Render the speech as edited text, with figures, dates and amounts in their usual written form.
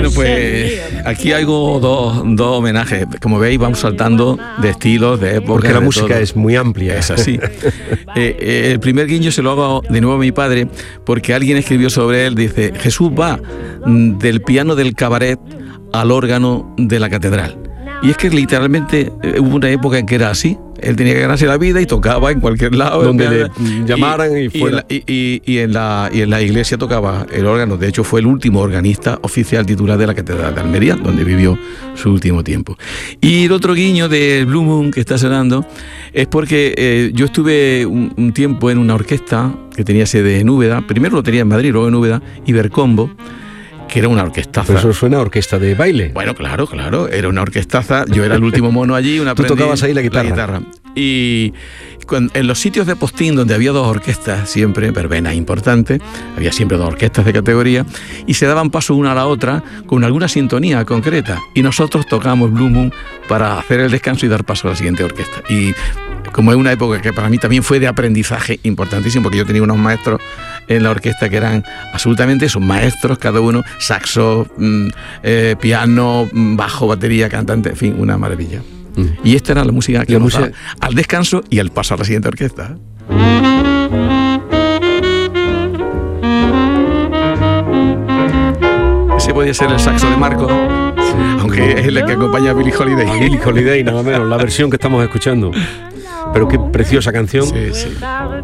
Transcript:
Bueno, pues aquí hago dos homenajes. Como veis, vamos saltando de estilos, de épocas. Porque la música es muy amplia. Es así. El primer guiño se lo hago de nuevo a mi padre, porque alguien escribió sobre él, dice: Jesús va del piano del cabaret al órgano de la catedral. Y es que literalmente hubo una época en que era así. Él tenía que ganarse la vida y tocaba en cualquier lado. Donde le llamaran y fuera. Y en la iglesia tocaba el órgano. De hecho, fue el último organista oficial titular de la Catedral de Almería, donde vivió su último tiempo. Y el otro guiño de Blue Moon que está sonando es porque yo estuve un tiempo en una orquesta que tenía sede en Úbeda. Primero lo tenía en Madrid, luego en Úbeda, Ibercombo, que era una orquestaza. Pero eso suena a orquesta de baile. Bueno, claro, era una orquestaza. Yo era el último mono allí. Tú tocabas ahí la guitarra. Y en los sitios de postín donde había dos orquestas, siempre, verbenas importantes, había siempre dos orquestas de categoría, y se daban paso una a la otra con alguna sintonía concreta. Y nosotros tocábamos Blue Moon para hacer el descanso y dar paso a la siguiente orquesta. Y como es una época que para mí también fue de aprendizaje importantísimo, porque yo tenía unos maestros en la orquesta que eran absolutamente esos maestros, cada uno, saxo, piano, bajo, batería, cantante, en fin, una maravilla. Y esta era la música que nos daba al descanso y al paso a la siguiente orquesta. Ese podía ser el saxo de Marco, aunque es el que acompaña a Billie Holiday. A Billie Holiday, nada menos, la versión que estamos escuchando. Pero qué preciosa canción. Sí, sí.